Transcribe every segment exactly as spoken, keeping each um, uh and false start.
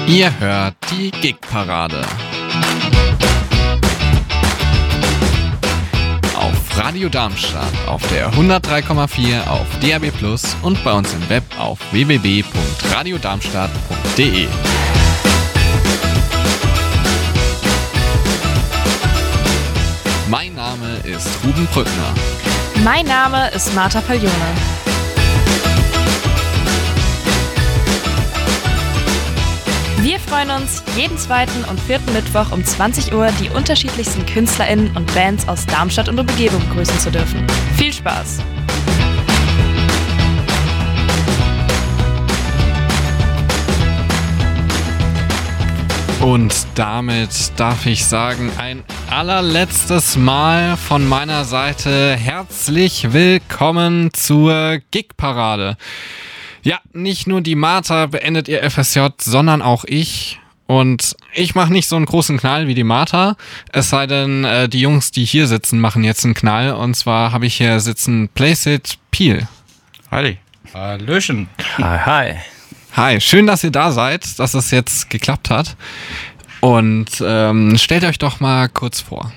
Ihr hört die Gig-Parade. Auf Radio Darmstadt, auf der hundertdrei Komma vier, auf D A B plus und bei uns im Web auf w w w punkt radiodarmstadt punkt d e. Mein Name ist Ruben Brückner. Mein Name ist Martha Paglione. Wir freuen uns, jeden zweiten und vierten Mittwoch um zwanzig Uhr die unterschiedlichsten KünstlerInnen und Bands aus Darmstadt und Umgebung begrüßen zu dürfen. Viel Spaß! Und damit darf ich sagen, ein allerletztes Mal von meiner Seite herzlich willkommen zur Gig-Parade. Ja, nicht nur die Martha beendet ihr F S J, sondern auch ich. Und ich mache nicht so einen großen Knall wie die Martha, es sei denn, äh, die Jungs, die hier sitzen, machen jetzt einen Knall. Und zwar habe ich hier sitzen Placid Peel. Hi. Hallöchen. Hi, hi. Hi, schön, dass ihr da seid, dass es jetzt geklappt hat. Und ähm, stellt euch doch mal kurz vor.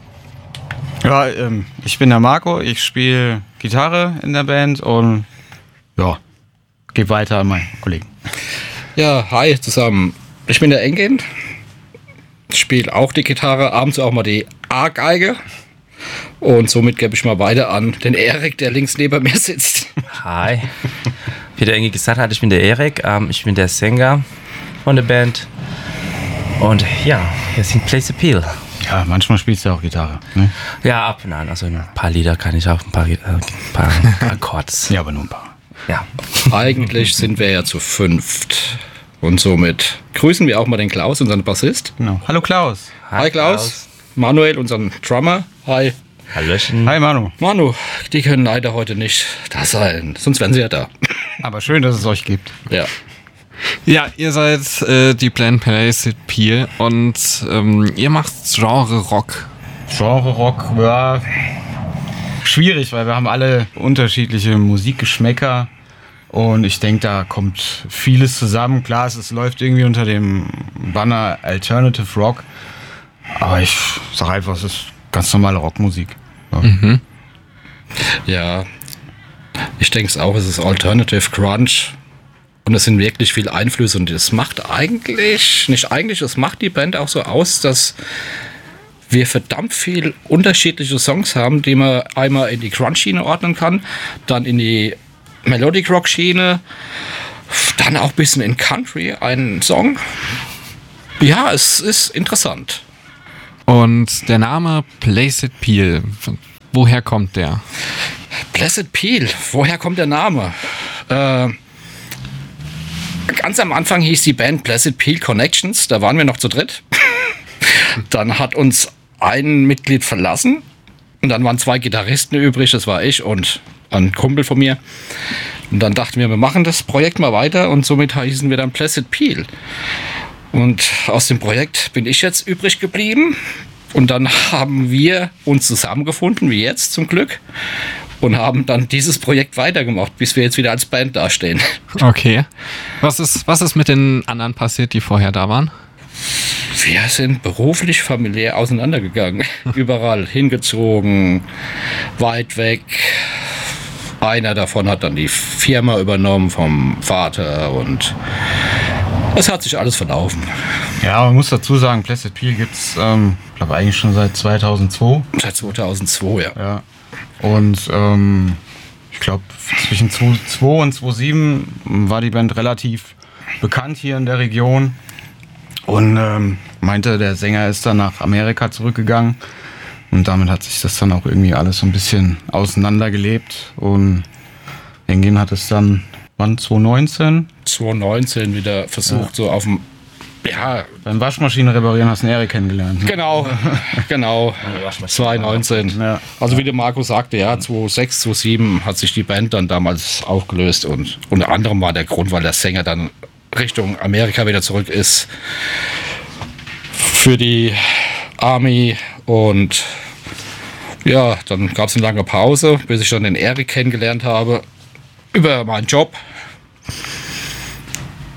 Ja, ähm, ich bin der Marco, ich spiele Gitarre in der Band und ja, gebe weiter an meinen Kollegen. Ja, hi zusammen. Ich bin der Engin. Ich spiele auch die Gitarre, abends auch mal die A-Geige. Und somit gebe ich mal weiter an den Erik, der links neben mir sitzt. Hi. Wie der Engin gesagt hat, ich bin der Erik. Ähm, ich bin der Sänger von der Band. Und ja, wir sind Placid Peel. Ja, manchmal spielst du auch Gitarre, ne? Ja, ab und an. Also ein paar Lieder kann ich auch, ein paar, äh, ein paar Akkords. Ja, aber nur ein paar. Ja. Eigentlich sind wir ja zu fünft. Und somit grüßen wir auch mal den Klaus, unseren Bassist. Genau. Hallo Klaus. Hi, Hi Klaus. Klaus. Manuel, unseren Drummer. Hi. Hallöchen. Hi Manu. Manu, die können leider heute nicht da sein, sonst wären sie ja da. Aber schön, dass es euch gibt. Ja. Ja, ihr seid äh, die Band Placid Peel und ähm, ihr macht Genre Rock. Genre Rock, ja, schwierig, weil wir haben alle unterschiedliche Musikgeschmäcker und ich denke, da kommt vieles zusammen. Klar, es läuft irgendwie unter dem Banner Alternative Rock, aber ich sage einfach, es ist ganz normale Rockmusik. Ja, mhm. Ja, ich denke es auch, es ist Alternative Grunge. Und es sind wirklich viele Einflüsse und das macht eigentlich, nicht eigentlich, das macht die Band auch so aus, dass wir verdammt viel unterschiedliche Songs haben, die man einmal in die Grunge-Schiene ordnen kann, dann in die Melodic Rock-Schiene, dann auch ein bisschen in Country, einen Song. Ja, es ist interessant. Und der Name Placid Peel, woher kommt der? Placid Peel, woher kommt der Name? Äh, Ganz am Anfang hieß die Band Placid Peel Connections, da waren wir noch zu dritt. Dann hat uns ein Mitglied verlassen und dann waren zwei Gitarristen übrig, das war ich und ein Kumpel von mir. Und dann dachten wir, wir machen das Projekt mal weiter und somit hießen wir dann Placid Peel. Und aus dem Projekt bin ich jetzt übrig geblieben und dann haben wir uns zusammengefunden, wie jetzt zum Glück. Und haben dann dieses Projekt weitergemacht, bis wir jetzt wieder als Band dastehen. Okay. Was ist, was ist mit den anderen passiert, die vorher da waren? Wir sind beruflich, familiär auseinandergegangen. Überall hingezogen, weit weg. Einer davon hat dann die Firma übernommen vom Vater und es hat sich alles verlaufen. Ja, man muss dazu sagen, Placid Peel gibt es, ähm, glaube eigentlich schon seit zweitausendzwei. Seit zweitausendzwei, ja. Ja. Und ähm, ich glaube, zwischen zweitausendzwei und zweitausendsieben war die Band relativ bekannt hier in der Region. Und ähm, meinte, der Sänger ist dann nach Amerika zurückgegangen. Und damit hat sich das dann auch irgendwie alles so ein bisschen auseinandergelebt. Und Engin hat es dann, wann, zweitausendneunzehn? zweitausendneunzehn wieder versucht, ja. so auf dem... Ja, beim Waschmaschinen reparieren hast du einen Erik kennengelernt. Ne? Genau, genau. zweitausendneunzehn. Ja. Also wie der Marco sagte, ja, zweitausendsechs, zweitausendsieben hat sich die Band dann damals aufgelöst und unter anderem war der Grund, weil der Sänger dann Richtung Amerika wieder zurück ist für die Army und ja, dann gab es eine lange Pause, bis ich dann den Erik kennengelernt habe über meinen Job.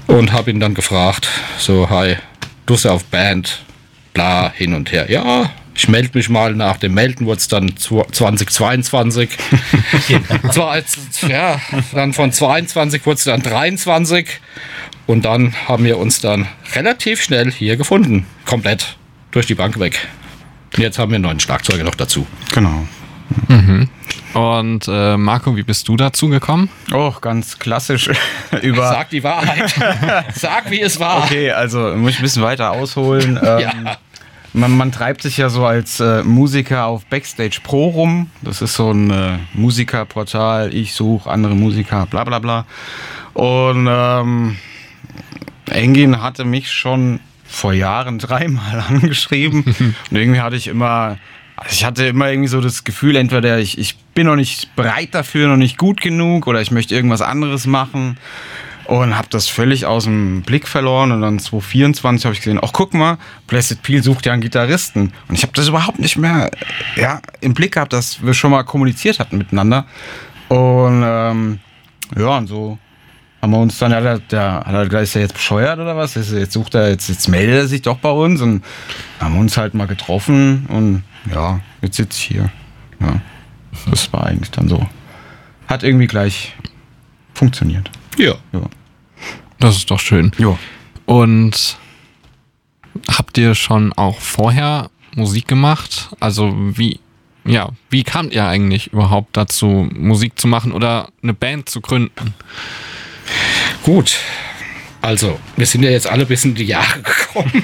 und habe ihn dann gefragt, so, hi, du bist ja auf Band, bla, hin und her. Ja, ich melde mich mal. Nach dem Melden wurde es dann zwanzig zweiundzwanzig. Zwar als, ja, dann von zweiundzwanzig wurde es dann dreiundzwanzig. Und dann haben wir uns dann relativ schnell hier gefunden. Komplett durch die Bank weg. Und jetzt haben wir einen neuen Schlagzeuger noch dazu. Genau. Mhm. Und äh, Marco, wie bist du dazu gekommen? Oh, ganz klassisch. Über Sag die Wahrheit. Sag, wie es war. Okay, also muss ich ein bisschen weiter ausholen. Ähm, Ja. man, man treibt sich ja so als äh, Musiker auf Backstage Pro rum. Das ist so ein äh, Musikerportal. Ich suche andere Musiker, bla bla bla. Und ähm, Engin hatte mich schon vor Jahren dreimal angeschrieben. Und irgendwie hatte ich immer... Also ich hatte immer irgendwie so das Gefühl, entweder ich, ich bin noch nicht bereit dafür, noch nicht gut genug oder ich möchte irgendwas anderes machen und habe das völlig aus dem Blick verloren. Und dann zwanzig vierundzwanzig habe ich gesehen, ach guck mal, Blessed Peel sucht ja einen Gitarristen. Und ich habe das überhaupt nicht mehr ja, im Blick gehabt, dass wir schon mal kommuniziert hatten miteinander. Und ähm, ja, und so haben wir uns dann, ja, der, der, hat er gleich, ist er jetzt bescheuert oder was? Jetzt sucht er, jetzt, jetzt meldet er sich doch bei uns und haben uns halt mal getroffen und ja, jetzt sitze ich hier. Ja, das war eigentlich dann so. Hat irgendwie gleich funktioniert. Ja. Ja. Das ist doch schön. Ja. Und habt ihr schon auch vorher Musik gemacht? Also wie, ja, wie kamt ihr eigentlich überhaupt dazu, Musik zu machen oder eine Band zu gründen? Gut, also wir sind ja jetzt alle bis in die Jahre gekommen.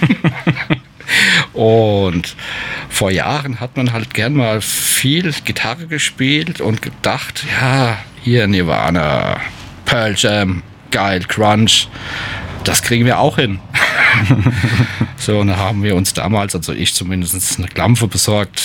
Und vor Jahren hat man halt gern mal viel Gitarre gespielt und gedacht, ja, hier Nirvana, Pearl Jam, geil, Crunch, das kriegen wir auch hin. So, und da haben wir uns damals, also ich zumindest, eine Klampfe besorgt,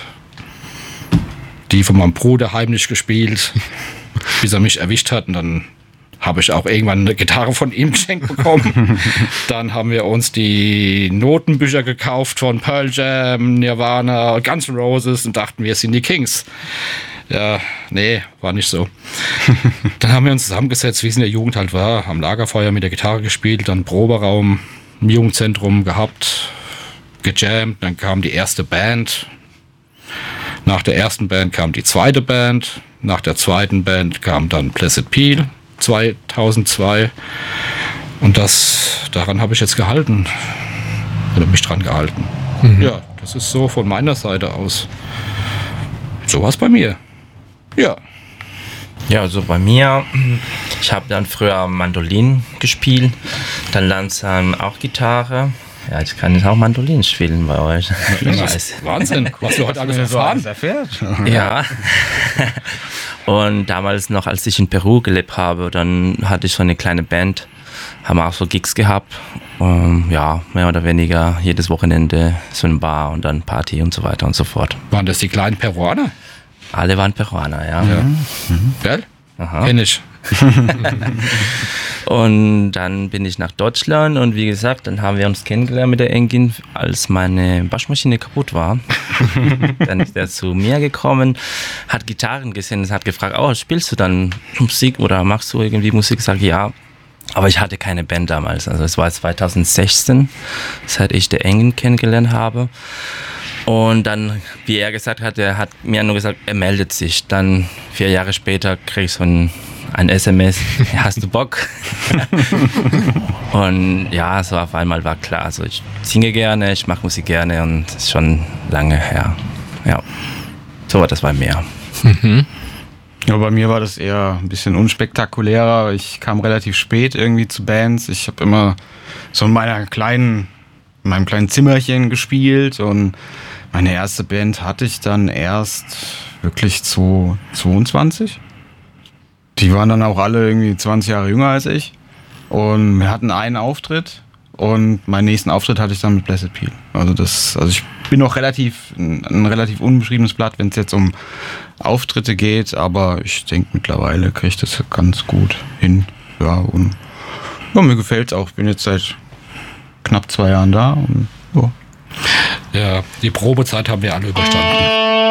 die von meinem Bruder heimlich gespielt, bis er mich erwischt hat und dann habe ich auch irgendwann eine Gitarre von ihm geschenkt bekommen. Dann haben wir uns die Notenbücher gekauft von Pearl Jam, Nirvana, Guns N' Roses und dachten, wir sind die Kings. Ja, nee, war nicht so. Dann haben wir uns zusammengesetzt, wie es in der Jugend halt war, am Lagerfeuer mit der Gitarre gespielt, dann Proberaum im Jugendzentrum gehabt, gejammt, dann kam die erste Band. Nach der ersten Band kam die zweite Band. Nach der zweiten Band kam dann Blessed Peel. zweitausendzwei und das daran habe ich jetzt gehalten oder mich dran gehalten. Mhm. Ja, das ist so von meiner Seite aus. So was bei mir. Ja. Ja, also bei mir, ich habe dann früher Mandolin gespielt, dann langsam auch Gitarre. Ja, ich kann jetzt auch Mandolin spielen bei euch. Wahnsinn, was du heute alles erfahren. erfährt. Ja. Und damals noch, als ich in Peru gelebt habe, dann hatte ich so eine kleine Band, haben auch so Gigs gehabt. Um, ja, mehr oder weniger jedes Wochenende so ein Bar und dann Party und so weiter und so fort. Waren das die kleinen Peruaner? Alle waren Peruaner, ja. Ja. Mhm. Gell? Aha. Kenn ich. Und dann bin ich nach Deutschland und wie gesagt, dann haben wir uns kennengelernt mit der Engin, als meine Waschmaschine kaputt war. Dann ist er zu mir gekommen, hat Gitarren gesehen und hat gefragt, oh, spielst du dann Musik oder machst du irgendwie Musik? Ich sage, ja, aber ich hatte keine Band damals. Also es war zweitausendsechzehn, seit ich der Engin kennengelernt habe. Und dann, wie er gesagt hat, er hat mir nur gesagt, er meldet sich. Dann vier Jahre später krieg ich so ein, ein S M S, hast du Bock? Und ja, so auf einmal war klar, also ich singe gerne, ich mache Musik gerne und das ist schon lange her. Ja, so war das bei mir. Mhm. Ja, bei mir war das eher ein bisschen unspektakulärer. Ich kam relativ spät irgendwie zu Bands. Ich habe immer so in meiner kleinen, in meinem kleinen Zimmerchen gespielt und meine erste Band hatte ich dann erst wirklich zweiundzwanzig. Die waren dann auch alle irgendwie zwanzig Jahre jünger als ich. Und wir hatten einen Auftritt und meinen nächsten Auftritt hatte ich dann mit Blessed Peel. Also das, also ich bin noch relativ, ein, ein relativ unbeschriebenes Blatt, wenn es jetzt um Auftritte geht, aber ich denke mittlerweile kriege ich das ganz gut hin. Ja, und ja, mir gefällt es auch. Ich bin jetzt seit knapp zwei Jahren da und ja. Ja, die Probezeit haben wir alle überstanden.